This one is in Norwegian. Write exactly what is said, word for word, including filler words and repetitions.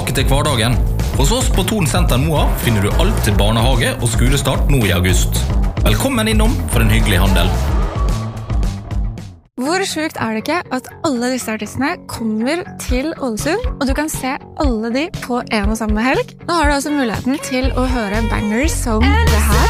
tilbake til hverdagen. Hos oss på Thon Senter Moa finner du alt til barnehage og skolestart nå i august. Velkommen innom for en hyggelig handel. Hvor sjukt er det ikke at alle disse artistene kommer til Ålesund, og du kan se alle de på en og samme helg? Nå har du altså muligheten til å høre bangers som det her.